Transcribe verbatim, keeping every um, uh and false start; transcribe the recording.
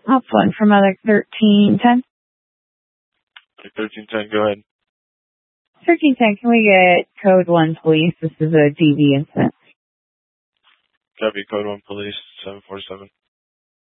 Up one from other thirteen ten. thirteen ten, go ahead. thirteen ten, can we get code one, police? This is a D V incident. Copy, code one, police, seven four seven.